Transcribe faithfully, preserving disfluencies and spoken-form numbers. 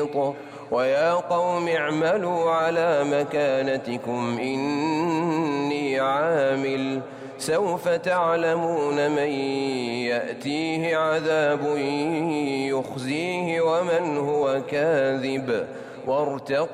ويا قوم اعملوا على مكانتكم إني عامل سوف تعلمون من يأتيه عذاب يخزيه ومن هو كاذب وارتقب